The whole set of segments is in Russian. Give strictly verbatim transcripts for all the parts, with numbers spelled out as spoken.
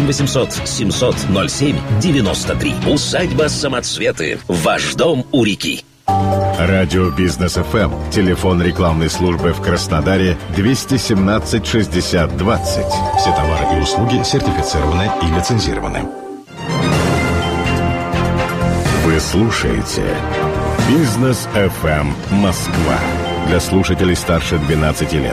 восемьсот семьсот ноль семь девяносто три. Усадьба Самоцветы. Ваш дом у реки. Радио Бизнес эф эм. Телефон рекламной службы в Краснодаре двести семнадцать шестьдесят двадцать. Все товары и услуги сертифицированы и лицензированы. Вы слушаете Бизнес эф эм Москва. Для слушателей старше двенадцати лет.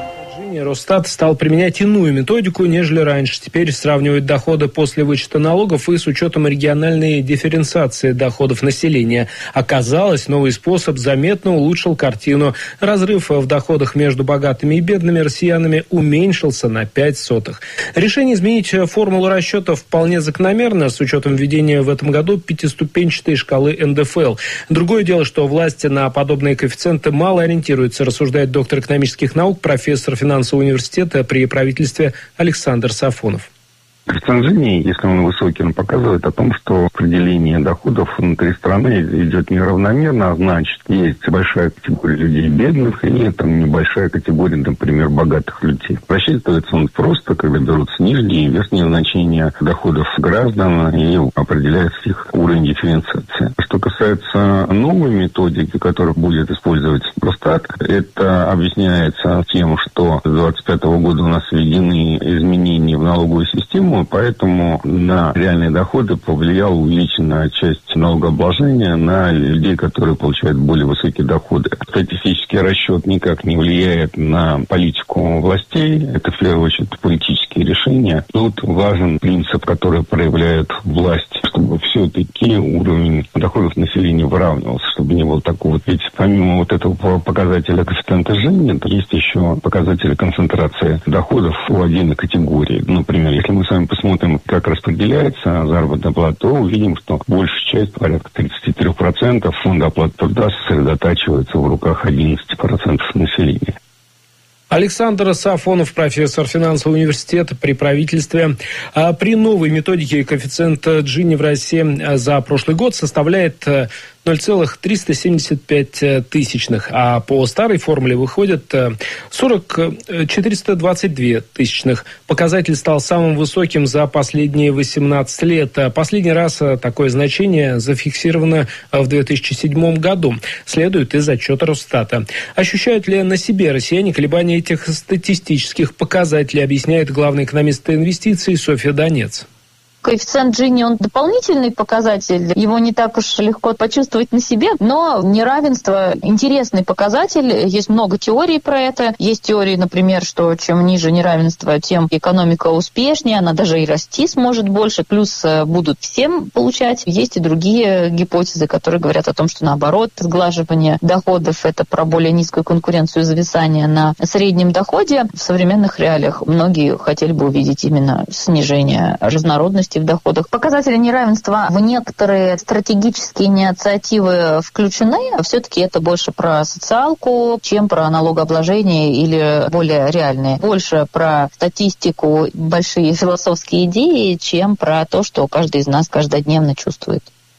Росстат стал применять иную методику, нежели раньше. Теперь сравнивают доходы после вычета налогов и с учетом региональной дифференциации доходов населения. Оказалось, новый способ заметно улучшил картину. Разрыв в доходах между богатыми и бедными россиянами уменьшился на пять сотых. Решение изменить формулу расчета вполне закономерно, с учетом введения в этом году пятиступенчатой шкалы эн дэ эф эл. Другое дело, что власти на подобные коэффициенты мало ориентируются, рассуждает доктор экономических наук, профессор финансового университета при правительстве Александр Сафонов. Коэффициент Джини, если он высокий, он показывает о том, что распределение доходов внутри страны идет неравномерно, а значит, есть большая категория людей бедных и там небольшая категория, например, богатых людей. Рассчитывается он просто, когда берутся нижние и верхние значения доходов граждан и определяется их уровень дифференциации. Что касается новой методики, которая будет использовать Росстат, это объясняется тем, что с двадцать пятого года у нас введены изменения в налоговую систему, поэтому на реальные доходы повлияла увеличенная часть налогообложения на людей, которые получают более высокие доходы. Статистический расчет никак не влияет на политику властей. Это, в первую очередь, политические решения. Тут важен принцип, который проявляет власть, чтобы все-таки уровень доходов населения выравнивался, чтобы не было такого. Ведь помимо вот этого показателя коэффициента Джини, есть еще показатели концентрации доходов у отдельной категории. Например, если мы с вами посмотрим, как распределяется заработная плата, то увидим, что большая часть, порядка тридцать три процента фонда оплаты труда сосредотачивается в руках одиннадцати процентов населения. Александр Сафонов, профессор финансового университета при правительстве. При новой методике коэффициент Джини в России за прошлый год составляет ноль целых триста семьдесят пять тысячных, а по старой формуле выходит сорок четыреста двадцать две тысячных. Показатель стал самым высоким за последние восемнадцать лет. Последний раз такое значение зафиксировано в две тысячи седьмом году. Следует из отчета Росстата. Ощущают ли на себе россияне колебания этих статистических показателей, объясняет главный экономист инвестиций Софья Донец. Коэффициент Джини, он дополнительный показатель, его не так уж легко почувствовать на себе, но неравенство интересный показатель, есть много теорий про это. Есть теории, например, что чем ниже неравенство, тем экономика успешнее, она даже и расти сможет больше, плюс будут всем получать. Есть и другие гипотезы, которые говорят о том, что наоборот, сглаживание доходов – это про более низкую конкуренцию и зависание на среднем доходе. В современных реалиях многие хотели бы увидеть именно снижение разнородности в доходах. Показатели неравенства в некоторые стратегические инициативы включены, а все-таки это больше про социалку, чем про налогообложение или более реальные. Больше про статистику, большие философские идеи, чем про то, что каждый из нас каждодневно чувствует.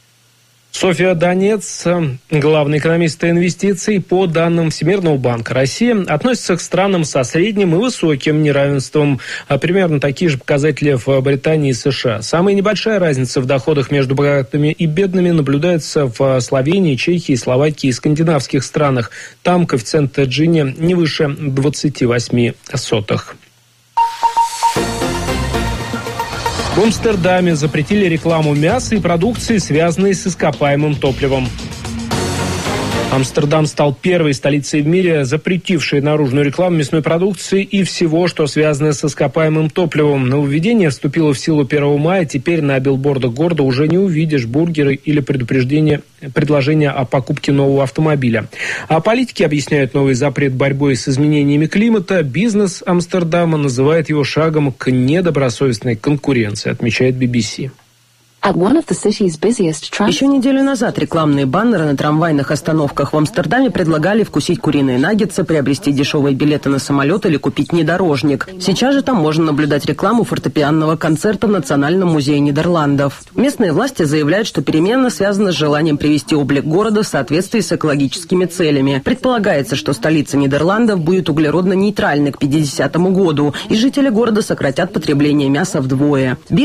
Софья Донец, главный экономист инвестиций. По данным Всемирного банка, Россия относится к странам со средним и высоким неравенством. Примерно такие же показатели в Британии и США. Самая небольшая разница в доходах между богатыми и бедными наблюдается в Словении, Чехии, Словакии и скандинавских странах. Там коэффициент Джини не выше двадцати восьми сотых. В Амстердаме запретили рекламу мяса и продукции, связанной с ископаемым топливом. Амстердам стал первой столицей в мире, запретившей наружную рекламу мясной продукции и всего, что связано с ископаемым топливом. Нововведение вступило в силу первого мая. Теперь на билбордах города уже не увидишь бургеры или предупреждение, предложение о покупке нового автомобиля. А политики объясняют новый запрет борьбой с изменениями климата. Бизнес Амстердама называет его шагом к недобросовестной конкуренции, отмечает би би си. Еще неделю назад рекламные баннеры на трамвайных остановках в Амстердаме предлагали вкусить куриные наггетсы, приобрести дешевые билеты на самолет или купить внедорожник. Сейчас же там можно наблюдать рекламу фортепианного концерта в Национальном музее Нидерландов. Местные власти заявляют, что перемена связана с желанием привести облик города в соответствии с экологическими целями. Предполагается, что столица Нидерландов будет углеродно-нейтральной к пятидесятому году, и жители города сократят потребление мяса вдвое.